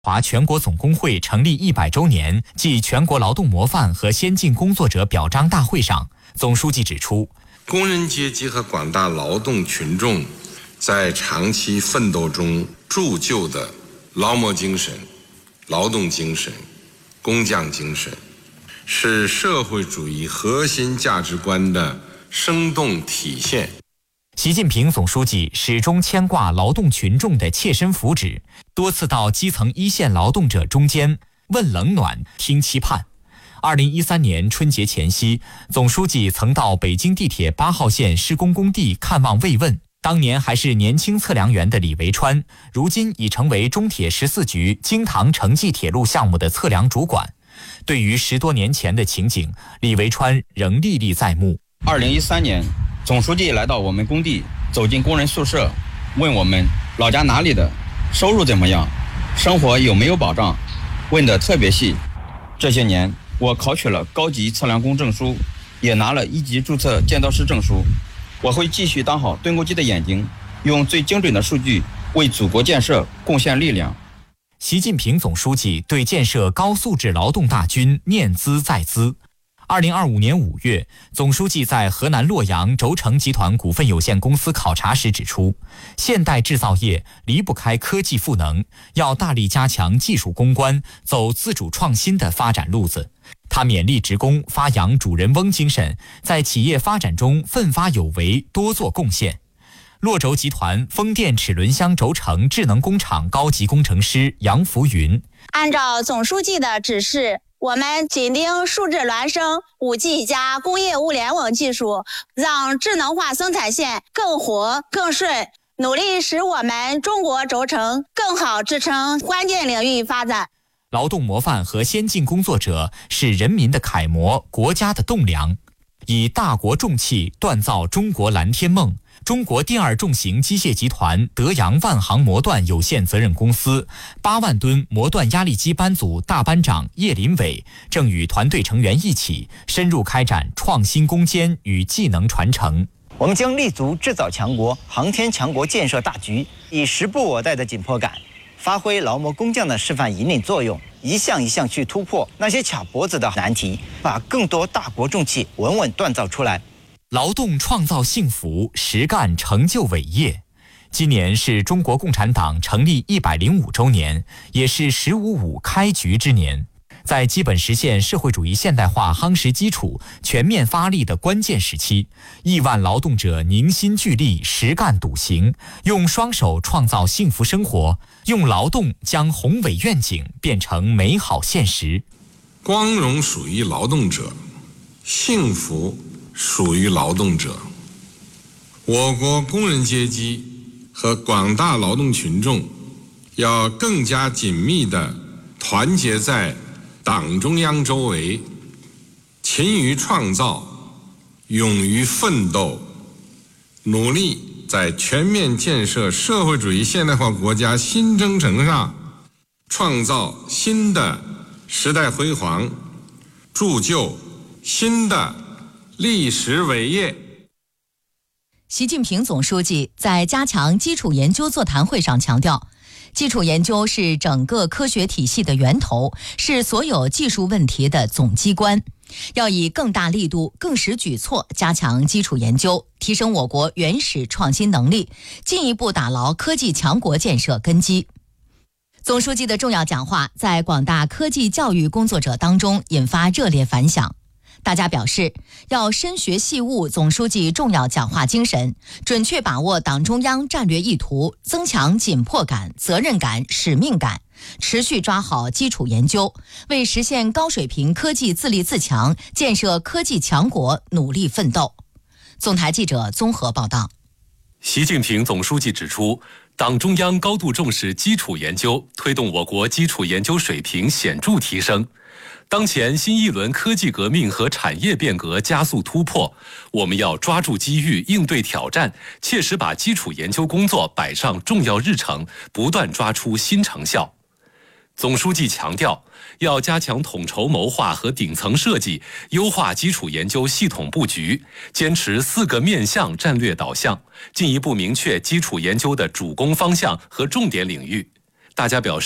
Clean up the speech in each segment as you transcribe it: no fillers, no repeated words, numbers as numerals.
华全国总工会成立100周年暨全国劳动模范和先进工作者表彰大会上，总书记指出， 工人阶级和广大劳动群众在长期奋斗中铸就的劳模精神、劳动精神、工匠精神，是社会主义核心价值观的生动体现。 习近平总书记始终牵挂劳动群众的切身福祉，多次到基层一线劳动者中间问冷暖、听期盼。2013年春节前夕，总书记曾到北京地铁8号线施工工地看望慰问。当年还是年轻测量员的李维川，如今已成为中铁14局京唐城际铁路项目的测量主管。对于10多年前的情景，李维川仍历历在目。 2013年，总书记来到我们工地，走进工人宿舍，问我们老家哪里的，收入怎么样，生活有没有保障，问得特别细。这些年，我考取了高级测量工证书，也拿了1级注册建造师证书。我会继续当好盾构机的眼睛，用最精准的数据为祖国建设贡献力量。 习近平总书记对建设高素质劳动大军念兹在兹。2025年5月，总书记在河南洛阳轴承集团股份有限公司考察时指出，现代制造业离不开科技赋能，要大力加强技术攻关，走自主创新的发展路子。他勉励职工发扬主人翁精神，在企业发展中奋发有为，多做贡献。洛轴集团风电齿轮箱轴承智能工厂高级工程师杨福云， 按照总书记的指示，我们紧盯数字孪生、5G 加工业物联网技术，让智能化生产线更活更顺，努力使我们中国轴承更好支撑关键领域发展。 劳动模范和先进工作者是人民的楷模，国家的栋梁。以大国重器锻造中国蓝天梦，中国第2重型机械集团德阳万航模锻有限责任公司8万吨模锻压力机班组大班长叶林伟正与团队成员一起深入开展创新攻坚与技能传承。 我们将立足制造强国、航天强国建设大局，以时不我待的紧迫感，发挥劳模工匠的示范引领作用，一项一项去突破那些卡脖子的难题，把更多大国重器稳稳锻造出来。 劳动创造幸福，实干成就伟业。今年是中国共产党成立105周年，也是“15.5”开局之年。在基本实现社会主义现代化夯实基础、全面发力的关键时期，亿万劳动者凝心聚力、实干笃行，用双手创造幸福生活，用劳动将宏伟愿景变成美好现实。 光荣属于劳动者，幸福属于劳动者。我国工人阶级和广大劳动群众要更加紧密地团结在党中央周围，勤于创造，勇于奋斗，努力在全面建设社会主义现代化国家新征程上创造新的时代辉煌，铸就新的历史伟业。 习近平总书记在加强基础研究座谈会上强调，基础研究是整个科学体系的源头，是所有技术问题的总机关。要以更大力度、更实举措加强基础研究，提升我国原始创新能力，进一步打牢科技强国建设根基。总书记的重要讲话在广大科技教育工作者当中引发热烈反响。大家表示，要深学细悟总书记重要讲话精神，准确把握党中央战略意图，增强紧迫感、责任感、使命感，持续抓好基础研究，为实现高水平科技自立自强、建设科技强国努力奋斗。总台记者综合报道。 习近平总书记指出，党中央高度重视基础研究，推动我国基础研究水平显著提升。当前新一轮科技革命和产业变革加速突破，我们要抓住机遇，应对挑战，切实把基础研究工作摆上重要日程，不断抓出新成效。总书记强调，要加强统筹谋划和顶层设计，优化基础研究系统布局，坚持4个面向战略导向，进一步明确基础研究的主攻方向和重点领域。大家表示，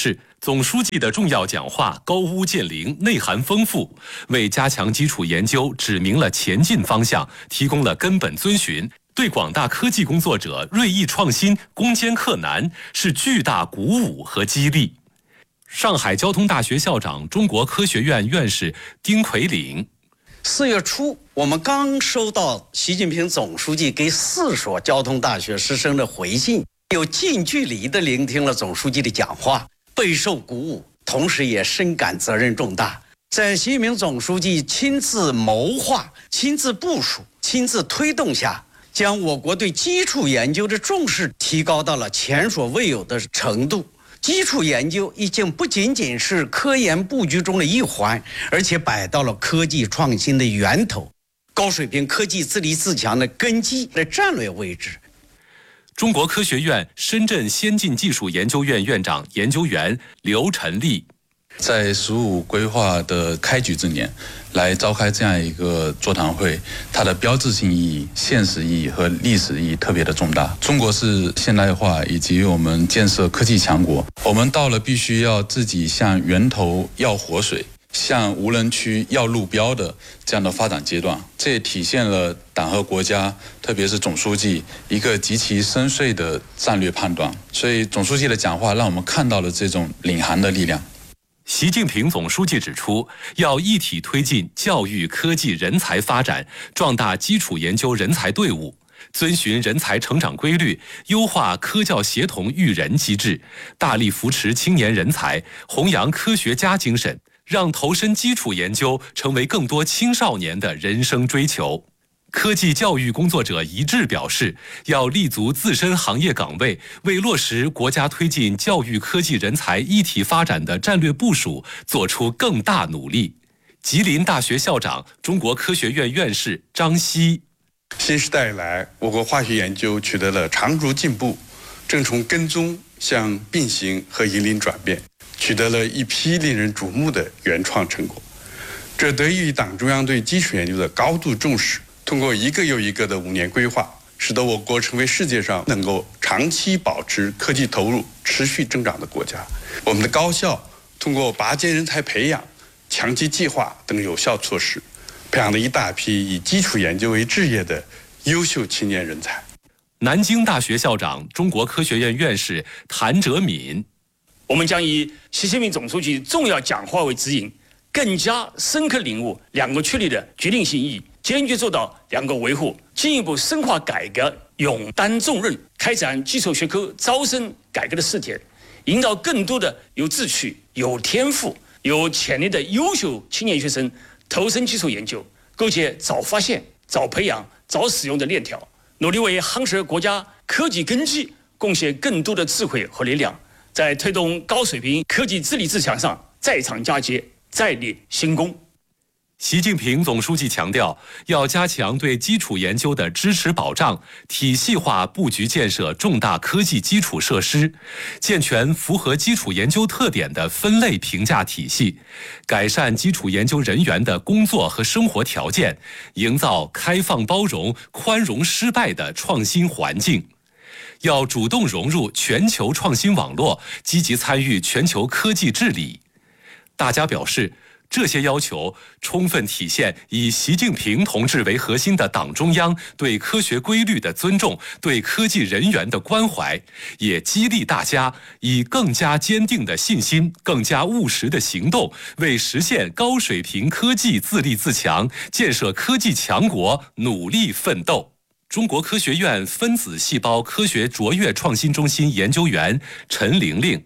总书记的重要讲话高屋建瓴，内涵丰富，为加强基础研究指明了前进方向，提供了根本遵循，对广大科技工作者锐意创新、攻坚克难是巨大鼓舞和激励。上海交通大学校长、中国科学院院士丁奎岭 ，4月初，我们刚收到习近平总书记给4所交通大学师生的回信，有近距离地聆听了总书记的讲话，备受鼓舞，同时也深感责任重大。在习近平总书记亲自谋划、亲自部署、亲自推动下，将我国对基础研究的重视提高到了前所未有的程度。基础研究已经不仅仅是科研布局中的一环，而且摆到了科技创新的源头，高水平科技自立自强的根基的战略位置。 中国科学院深圳先进技术研究院院长研究员刘晨立， 在“15”规划的开局之年来召开这样一个座谈会，它的标志性意义、现实意义和历史意义特别的重大。中国是现代化以及我们建设科技强国，我们到了必须要自己向源头要活水，向无人区要路标的这样的发展阶段。这也体现了党和国家，特别是总书记一个极其深邃的战略判断。所以总书记的讲话让我们看到了这种领航的力量。 习近平总书记指出，要一体推进教育科技人才发展，壮大基础研究人才队伍，遵循人才成长规律，优化科教协同育人机制，大力扶持青年人才，弘扬科学家精神，让投身基础研究成为更多青少年的人生追求。科技教育工作者一致表示，要立足自身行业岗位，为落实国家推进教育科技人才一体发展的战略部署做出更大努力。吉林大学校长、中国科学院院士张希， 新时代以来，我国化学研究取得了长足进步，正从跟踪向并行和引领转变，取得了一批令人瞩目的原创成果。这得益于党中央对基础研究的高度重视，通过一个又一个的5年规划，使得我国成为世界上能够长期保持科技投入持续增长的国家。我们的高校通过拔尖人才培养、强基计划等有效措施，培养了一大批以基础研究为志业的优秀青年人才。 南京大学校长、中国科学院院士谭哲敏， 我们将以习近平总书记重要讲话为指引，更加深刻领悟两个确立的决定性意义，坚决做到两个维护，进一步深化改革，勇担重任，开展基础学科招生改革的试点，引导更多的有志趣、有天赋、有潜力的优秀青年学生投身基础研究，构建早发现、早培养、早使用的链条，努力为夯实国家科技根基贡献更多的智慧和力量，在推动高水平科技自立自强上再创佳节，再立新功。 习近平总书记强调，要加强对基础研究的支持保障，体系化布局建设重大科技基础设施，健全符合基础研究特点的分类评价体系，改善基础研究人员的工作和生活条件，营造开放包容、宽容失败的创新环境。要主动融入全球创新网络，积极参与全球科技治理。大家表示，这些要求充分体现以习近平同志为核心的党中央对科学规律的尊重，对科技人员的关怀，也激励大家以更加坚定的信心、更加务实的行动，为实现高水平科技自立自强、建设科技强国努力奋斗。中国科学院分子细胞科学卓越创新中心研究员陈玲玲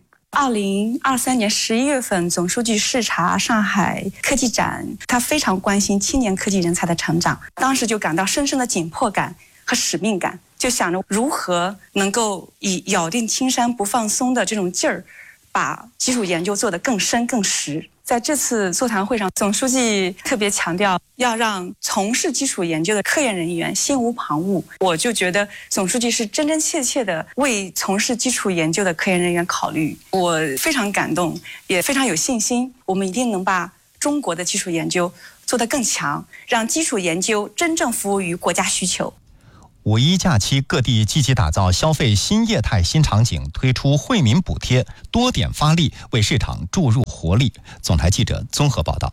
2023年11月份，总书记视察上海科技展，他非常关心青年科技人才的成长，当时就感到深深的紧迫感和使命感，就想着如何能够以咬定青山不放松的这种劲儿，把基础研究做得更深更实。在这次座谈会上，总书记特别强调要让从事基础研究的科研人员心无旁骛。我就觉得总书记是真真切切的为从事基础研究的科研人员考虑，我非常感动，也非常有信心，我们一定能把中国的基础研究做得更强，让基础研究真正服务于国家需求。 五一假期，各地积极打造消费新业态新场景，推出惠民补贴，多点发力，为市场注入活力。总台记者综合报道。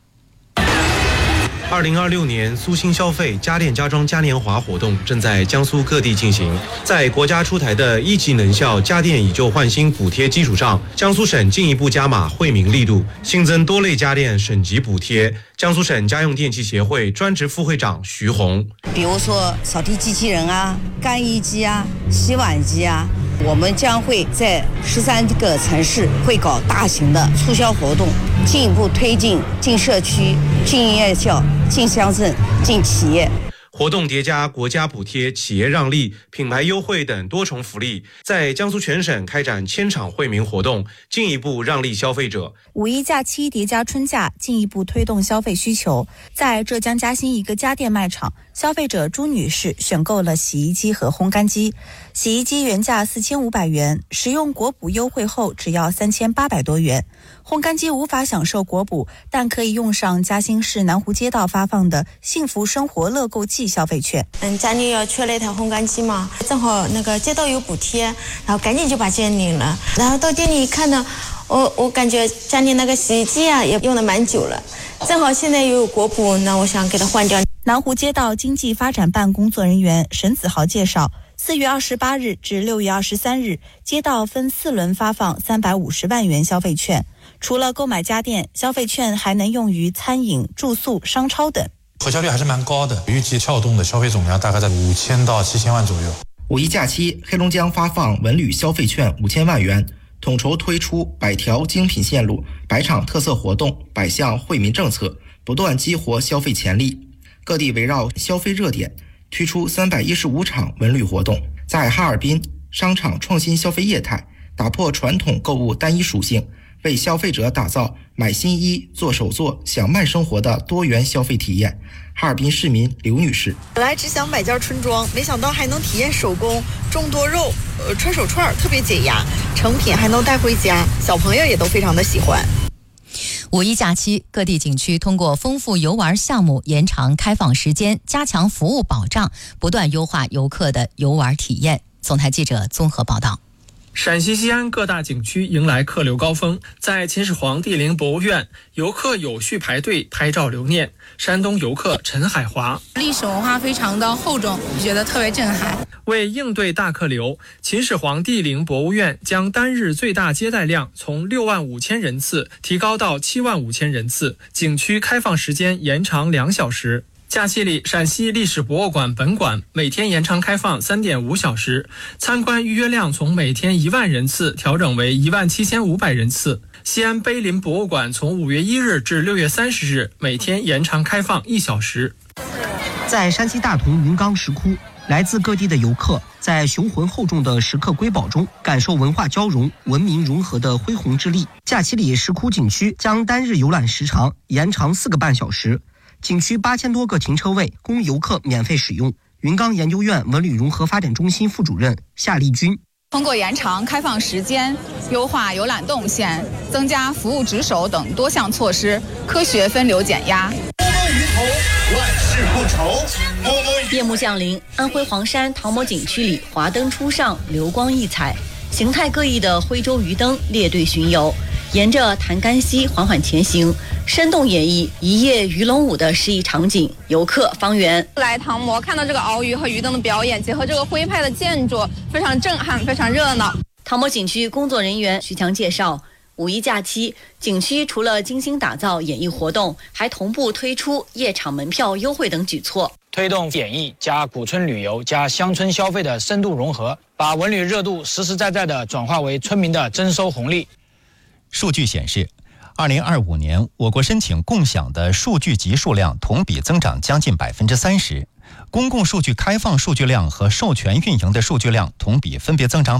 2026年苏新消费家电家装嘉年华活动正在江苏各地进行。在国家出台的一级能效家电以旧换新补贴基础上，江苏省进一步加码惠民力度，新增多类家电省级补贴。江苏省家用电器协会专职副会长徐红， 比如说扫地机器人啊、干衣机啊、洗碗机啊，我们将会在13个城市会搞大型的促销活动，进一步推进进社区、进院校、进乡镇、进企业。 活动叠加国家补贴、企业让利、品牌优惠等多重福利，在江苏全省开展1000场惠民活动，进一步让利消费者。 五一假期叠加春假，进一步推动消费需求。在浙江嘉兴一个家电卖场，消费者朱女士选购了洗衣机和烘干机。洗衣机原价4500元，使用国补优惠后只要3800多元。烘干机无法享受国补，但可以用上嘉兴市南湖街道发放的幸福生活乐购季消费券。 家里要缺了一台烘干机嘛，正好那个街道有补贴，然后赶紧就把券领了。然后到店里一看呢，我感觉家里那个洗衣机啊也用了蛮久了，正好现在又有国补，那我想给它换掉。 南湖街道经济发展办工作人员沈子豪介绍，4月28日至6月23日，街道分4轮发放350万元消费券。除了购买家电，消费券还能用于餐饮、住宿、商超等。 核销率还是蛮高的，预计撬动的消费总量大概在5000到7000万左右。 五一假期，黑龙江发放文旅消费券5000万元，统筹推出100条精品线路、100场特色活动、100项惠民政策，不断激活消费潜力。各地围绕消费热点，推出315场文旅活动。在哈尔滨，商场创新消费业态，打破传统购物单一属性，为消费者打造买新衣、做手作、享慢生活的多元消费体验。哈尔滨市民刘女士， 本来只想买件春装，没想到还能体验手工、种多肉、穿手串，特别解压，成品还能带回家，小朋友也都非常的喜欢。 五一假期，各地景区通过丰富游玩项目、延长开放时间、加强服务保障，不断优化游客的游玩体验。总台记者综合报道。 陕西西安各大景区迎来客流高峰，在秦始皇帝陵博物院，游客有序排队拍照留念。山东游客陈海华， 历史文化非常的厚重，觉得特别震撼。 为应对大客流，秦始皇帝陵博物院将单日最大接待量从65000人次提高到75000人次，景区开放时间延长2小时。假期里，陕西历史博物馆本馆每天延长开放3.5小时，参观预约量从每天1万人次调整为17500人次。西安碑林博物馆从5月1日至6月30日，每天延长开放1小时。 在山西大同云冈石窟，来自各地的游客在雄浑厚重的石刻瑰宝中，感受文化交融、文明融合的恢宏之力。假期里，石窟景区将单日游览时长延长4个半小时。景区8000多个停车位供游客免费使用。云冈研究院文旅融合发展中心副主任夏丽君， 通过延长开放时间、优化游览动线、增加服务值守等多项措施，科学分流减压。 万事不愁。 夜幕降临，安徽黄山唐某景区里华灯初上，流光溢彩，形态各异的徽州鱼灯列队巡游，沿着潭干溪缓缓前行，生动演绎一夜鱼龙舞的诗意场景。游客方圆来唐某看到这个鳌鱼和鱼灯的表演，结合这个徽派的建筑，非常震撼，非常热闹。 唐某景区工作人员徐强介绍，五一假期，景区除了精心打造演艺活动，还同步推出夜场门票优惠等举措， 推动演艺加古村旅游加乡村消费的深度融合，把文旅热度实实在在地转化为村民的征收红利。 数据显示，2025年我国申请共享的数据集数量同比增长将近30%，公共数据开放数据量和授权运营的数据量同比分别增长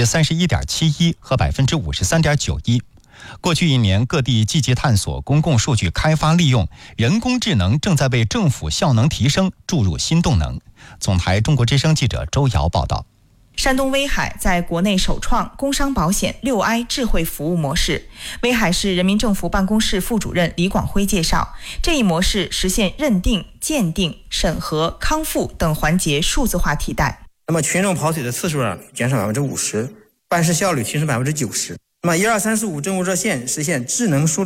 31.71%和53.91%。过去1年，各地积极探索公共数据开发利用，人工智能正在为政府效能提升注入新动能。总台中国之声记者周瑶报道。 山东威海在国内首创工商保险6I 智慧服务模式。威海市人民政府办公室副主任李广辉介绍，这一模式实现认定、鉴定、审核、康复等环节数字化替代。 那么群众跑腿的次数减少50%，办事效率提升90%。那么12345政务热线实现智能梳理